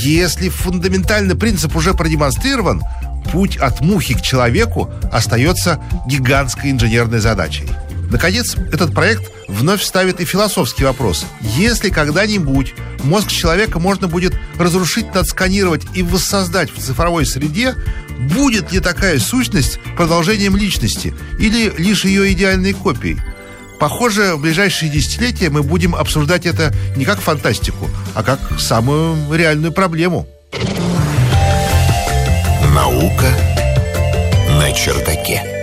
Если фундаментальный принцип уже продемонстрирован, путь от мухи к человеку остается гигантской инженерной задачей. Наконец, этот проект вновь ставит и философский вопрос. Если когда-нибудь мозг человека можно будет разрушить, надсканировать и воссоздать в цифровой среде, будет ли такая сущность продолжением личности или лишь ее идеальной копией? Похоже, в ближайшие десятилетия мы будем обсуждать это не как фантастику, а как самую реальную проблему. Наука на чердаке.